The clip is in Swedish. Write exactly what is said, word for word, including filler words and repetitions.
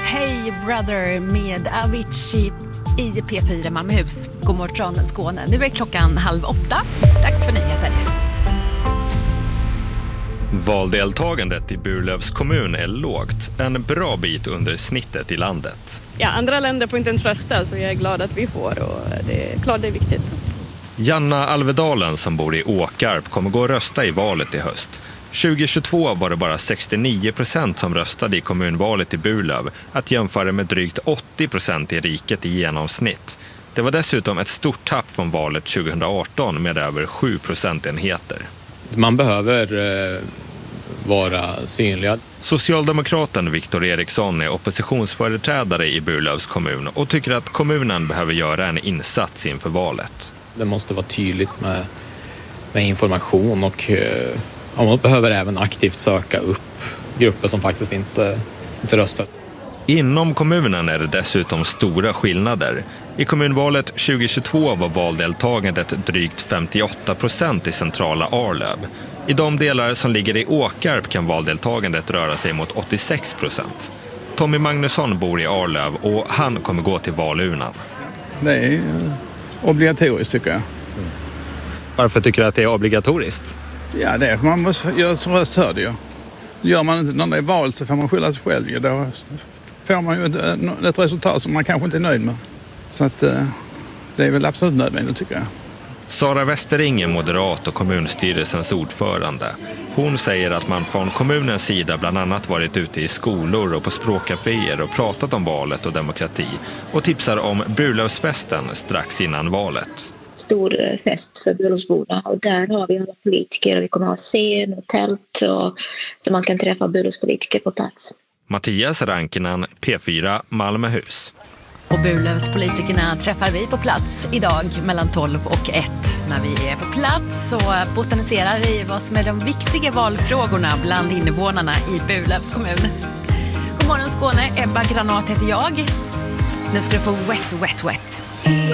Hey Brother med Avicii i P fyra Malmöhus. God morgon Skåne. Nu är klockan halv åtta. Dags för nyheter. Valdeltagandet i Burlövs kommun är lågt, en bra bit under snittet i landet. Ja, andra länder får inte ens rösta, så jag är glad att vi får, och det är klart det är viktigt. Janna Alvedalen som bor i Åkarp kommer gå och rösta i valet i höst. tjugohundratjugotvå var det bara sextionio procent som röstade i kommunvalet i Burlöv, att jämföra med drygt åttio procent i riket i genomsnitt. Det var dessutom ett stort tapp från valet tjugohundraarton med över sju procentenheter. Man behöver eh, vara synlig. Socialdemokraten Viktor Eriksson är oppositionsföreträdare i Burlövs kommun och tycker att kommunen behöver göra en insats inför valet. Det måste vara tydligt med, med information, och eh, man behöver även aktivt söka upp grupper som faktiskt inte, inte röstar. Inom kommunen är det dessutom stora skillnader. I kommunvalet tjugohundratjugotvå var valdeltagandet drygt femtioåtta procent i centrala Arlöv. I de delar som ligger i Åkarp kan valdeltagandet röra sig mot åttiosex procent. Tommy Magnusson bor i Arlöv och han kommer gå till valurnan. Det är obligatoriskt tycker jag. Varför tycker du att det är obligatoriskt? Ja, det är, man måste göra som röst hörde ju. Gör man inte när det är val så får man skylla sig själv. Då får man ju ett, ett resultat som man kanske inte är nöjd med. Så att det är väl absolut nödvändigt tycker jag. Sara Westering är moderat och kommunstyrelsens ordförande. Hon säger att man från kommunens sida bland annat varit ute i skolor och på språkcaféer och pratat om valet och demokrati, och tipsar om Burlövsfesten strax innan valet. Stor fest för Burlövsborna, och där har vi alla politiker, och vi kommer att ha scen och tält och så man kan träffa Burlövspolitiker på plats. Mattias Rankinen, P fyra Malmöhus. Och Burlövspolitikerna träffar vi på plats idag mellan tolv och ett. När vi är på plats så botaniserar i vad som är de viktiga valfrågorna bland invånarna i Burlövs kommun. God morgon Skåne, Ebba Granat heter jag. Nu ska du få Wet, Wet, Wet.